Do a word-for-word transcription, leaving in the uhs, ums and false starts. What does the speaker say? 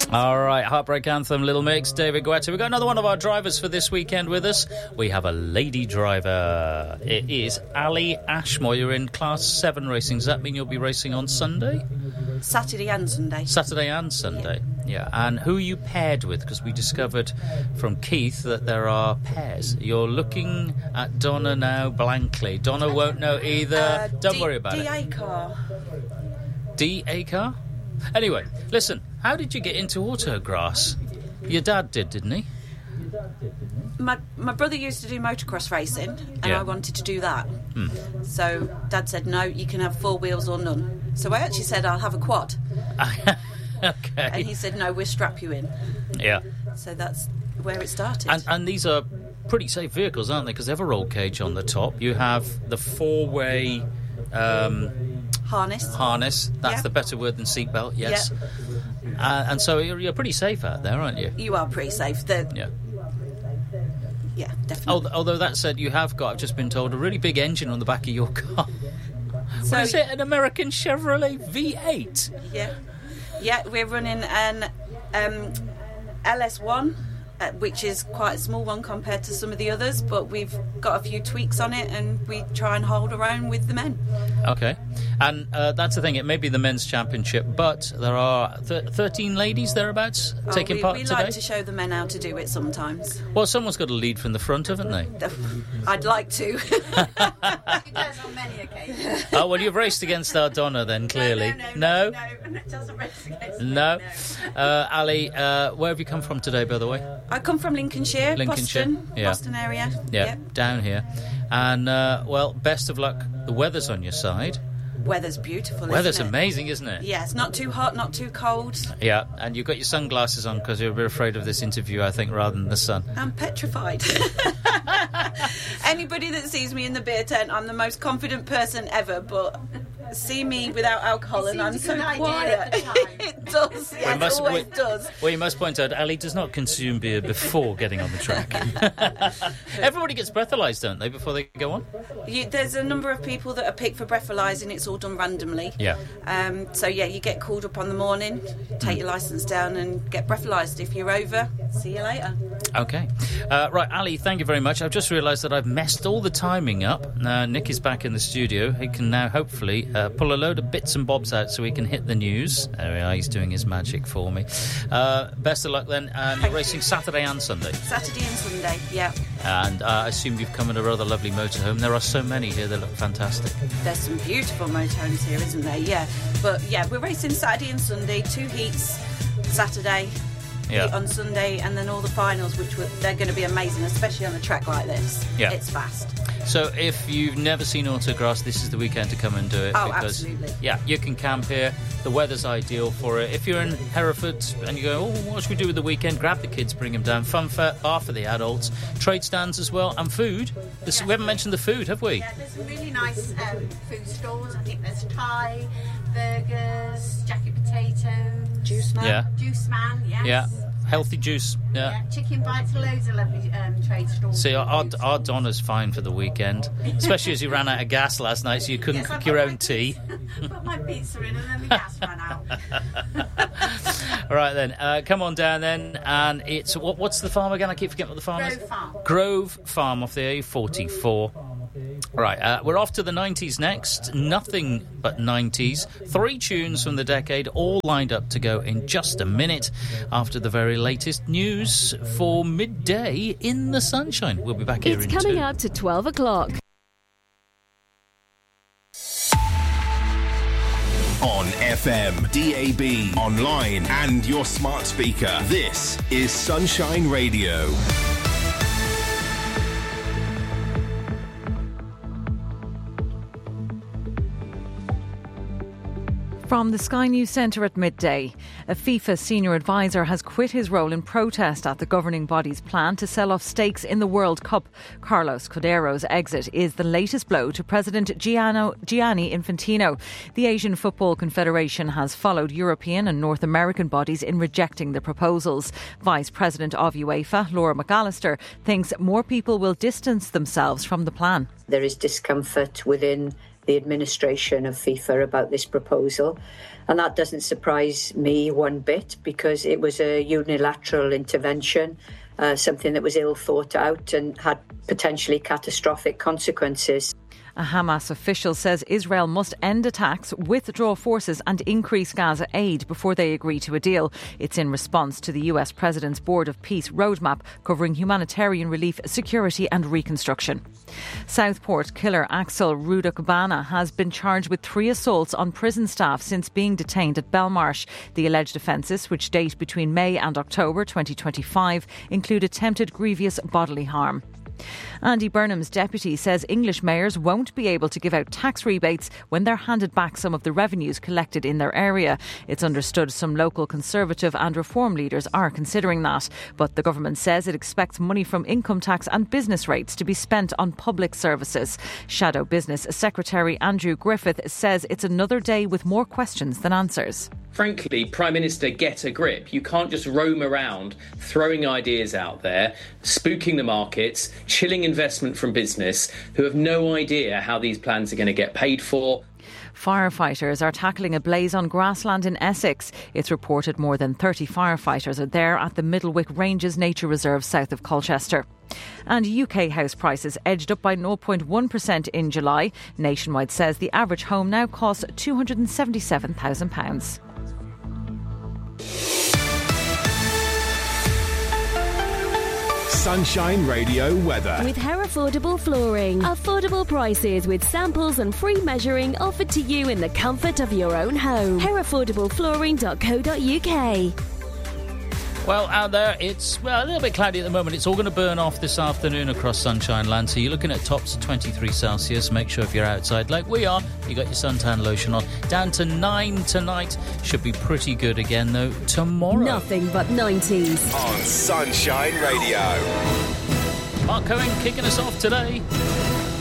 All right, Heartbreak Anthem, Little Mix, David Guetta. We've got another one of our drivers for this weekend with us. We have a lady driver. It is Ali Ashmore. You're in Class seven racing. Does that mean you'll be racing on Sunday? Saturday and Sunday. Saturday and Sunday, yeah. yeah. And who are you paired with? Because we discovered from Keith that there are pairs. You're looking at Donna now blankly. Donna won't know either. Uh, Don't D- worry about D A it. car. D A car? Anyway, listen, how did you get into autograss? Your dad did, didn't he? My my brother used to do motocross racing, and Yeah. I wanted to do that. Hmm. So Dad said, no, you can have four wheels or none. So I actually said, I'll have a quad. Okay. And he said, no, we'll strap you in. Yeah. So that's where it started. And, and these are pretty safe vehicles, aren't they? Because they have a roll cage on the top. You have the four-way um, harness. harness. That's Yeah. the better word than seatbelt, yes. Yeah. Uh, and so you're, you're pretty safe out there, aren't you? You are pretty safe. The, Yeah. Yeah, definitely. Although, although that said, you have got, I've just been told, a really big engine on the back of your car. So- What is it? An American Chevrolet V eight? Yeah. Yeah, we're running an um, L S one, uh, which is quite a small one compared to some of the others, but we've got a few tweaks on it and we try and hold our own with the men. Okay. And uh, that's the thing, it may be the men's championship, but there are th- thirteen ladies thereabouts Oh, taking we, part we today? like to show the men how to do it sometimes. Well, someone's got to lead from the front, haven't they? I'd like to. He does on many occasions. Oh, well, you've raced against our Donna then, clearly. No, no, No? no, no, it doesn't race against me, No. no. Uh, Ali, uh, where have you come from today, by the way? I come from Lincolnshire, Lincolnshire, Boston, yeah. Boston area. Yeah, Yep. down here. And, uh, well, best of luck. The weather's on your side. Weather's beautiful, Weather's isn't it? amazing, isn't it? Yeah, it's not too hot, not too cold. Yeah, and you've got your sunglasses on because you're a bit afraid of this interview, I think, rather than the sun. I'm petrified. Anybody that sees me in the beer tent, I'm the most confident person ever, but see me without alcohol It and I'm seemed a so good idea quiet. at the time. It does, yeah, it must- always we- does. Well, you must point out, Ali does not consume beer before getting on the track. Everybody gets breathalyzed, don't they, before they go on? You, there's a number of people that are picked for breathalyzing. It's all done randomly. Yeah. Um, so, yeah, you get called up on the morning, take Mm. your licence down and get breathalyzed. If you're over, see you later. Okay. Uh, right, Ali, thank you very much. I've just realised that I've messed all the timing up. Now, Nick is back in the studio. He can now hopefully uh, pull a load of bits and bobs out so he can hit the news. There we are, he's doing his magic for me. Uh, best of luck then, and you're racing Saturday and Sunday. Saturday and Sunday, yeah. And uh, I assume you've come in a rather lovely motorhome. There are so many here that look fantastic. There's some beautiful motorhomes here, isn't there? Yeah. But, yeah, we're racing Saturday and Sunday, two heats, Saturday, Yeah. heat on Sunday, and then all the finals, which were, they're going to be amazing, especially on a track like this. Yeah. It's fast. So if you've never seen autograss, this is the weekend to come and do it. Oh, because, absolutely. Yeah, you can camp here. The weather's ideal for it. If you're in Hereford and you go, oh, what should we do with the weekend? Grab the kids, bring them down. Fun fair, bar for the adults. Trade stands as well, and food. This, we haven't mentioned the food, have we? Yeah, there's some really nice um, food stores. I think there's Thai, burgers, jacket potato, Juice man. Yeah. juice man, yes. Yeah. Healthy juice. Yeah. Yeah, chicken bites, loads of lovely um, trade stores. See, our, Food our Donna's fine for the weekend, especially as you ran out of gas last night, so you couldn't Yes, I cook put your my own tea. pizza- Put my pizza in and then the gas ran out. All right then, uh, come on down then, and it's what, what's the farm again? I keep forgetting what the farm is. Grove Farm. Grove Farm off the A forty-four. Right, uh, we're off to the nineties next. Nothing but nineties. Three tunes from the decade, all lined up to go in just a minute after the very latest news for midday in the sunshine. We'll be back here It's in coming two. up to twelve o'clock. On F M, D A B, online and your smart speaker. This is Sunshine Radio. From the Sky News Centre at midday, a FIFA senior advisor has quit his role in protest at the governing body's plan to sell off stakes in the World Cup. Carlos Cordero's exit is the latest blow to President Giano, Gianni Infantino. The Asian Football Confederation has followed European and North American bodies in rejecting the proposals. Vice President of UEFA, Laura McAllister, thinks more people will distance themselves from the plan. There is discomfort within the administration of FIFA about this proposal. And that doesn't surprise me one bit, because it was a unilateral intervention, uh, something that was ill thought out and had potentially catastrophic consequences. A Hamas official says Israel must end attacks, withdraw forces and increase Gaza aid before they agree to a deal. It's in response to the U S President's Board of Peace roadmap covering humanitarian relief, security and reconstruction. Southport killer Axel Rudakbana has been charged with three assaults on prison staff since being detained at Belmarsh. The alleged offences, which date between May and October twenty twenty-five, include attempted grievous bodily harm. Andy Burnham's deputy says English mayors won't be able to give out tax rebates when they're handed back some of the revenues collected in their area. It's understood some local Conservative and Reform leaders are considering that. But the government says it expects money from income tax and business rates to be spent on public services. Shadow Business Secretary Andrew Griffith says it's another day with more questions than answers. Frankly, Prime Minister, get a grip. You can't just roam around throwing ideas out there, spooking the markets, chilling investment from business who have no idea how these plans are going to get paid for. Firefighters are tackling a blaze on grassland in Essex. It's reported more than thirty firefighters are there at the Middlewick Ranges Nature Reserve south of Colchester. And U K house prices edged up by zero point one percent in July. Nationwide says the average home now costs two hundred seventy-seven thousand pounds. Sunshine Radio weather. With Herefordable Flooring. Affordable prices with samples and free measuring offered to you in the comfort of your own home. herefordable flooring dot co dot uk. Well, out there, it's well a little bit cloudy at the moment. It's all going to burn off this afternoon across Sunshine Land. So you're looking at tops of twenty-three Celsius. Make sure if you're outside, like we are, you got your suntan lotion on. Down to nine tonight. Should be pretty good again, though, tomorrow. Nothing but nineties. On Sunshine Radio. Mark Cohen kicking us off today.